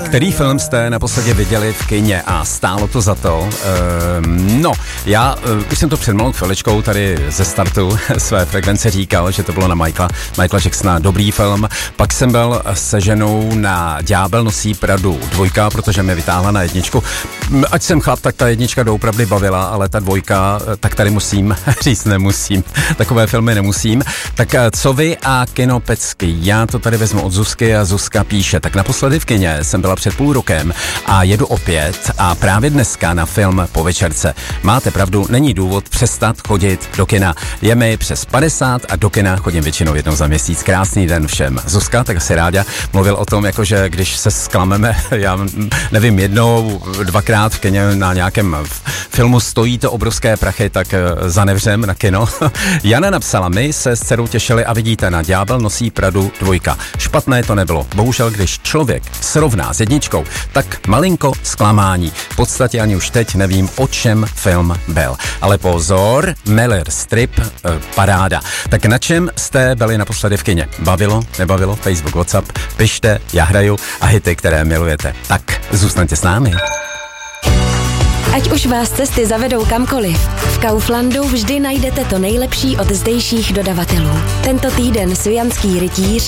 Který film jste naposledy viděli v kině a stálo to za to? Já už jsem to před malou chviličkou tady ze startu své frekvence říkal, že to bylo na Michaela Jacksona, dobrý film. Pak jsem byl se ženou na Ďábel nosí Pradu 2, protože mě vytáhla na jedničku. Ať jsem chlap, tak ta jednička doopravdy bavila, ale ta 2, tak tady musím říct, nemusím. Takové filmy nemusím. Tak co vy a kino pecky? Já to tady vezmu od Zuzky a Zuzka píše. Tak naposledy v kině jsem byla před půl rokem a jedu opět a právě dneska na film Po večerce. Máte pravdu, není důvod přestat chodit do kina. Je mi přes 50 a do kina chodím většinou jednou za měsíc. Krásný den všem. Zuzka, tak asi ráda, mluvil o tom, jakože když se zklameme, já nevím, jednou, dvakrát v kině na nějakém filmu stojí to obrovské prachy, tak zanevřem na kino. Jana napsala, my se s dcerou těšili a vidíte, na Ďábel nosí Pradu 2. Špatné to nebylo. Bohužel, když člověk srovná s jedničkou, tak malinko zklamání. V podstatě ani už teď nevím, o čem film byl. Ale pozor, Meryl Streep, paráda. Tak na čem jste byli naposledy v kině? Bavilo, nebavilo? Facebook, WhatsApp, pište, já hraju a hity, které milujete. Tak zůstaňte s námi. Ať už vás cesty zavedou kamkoliv, v Kauflandu vždy najdete to nejlepší od zdejších dodavatelů. Tento týden Svijanský rytíř